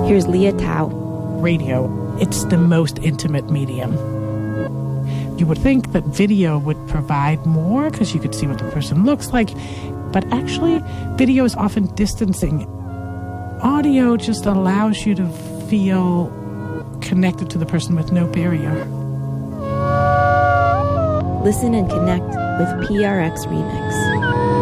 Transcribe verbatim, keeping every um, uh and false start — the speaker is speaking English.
Here's Leah Tao. Radio, it's the most intimate medium. You would think that video would provide more because you could see what the person looks like, but actually, video is often distancing. Audio just allows you to feel connected to the person with no barrier. Listen and connect with P R X Remix.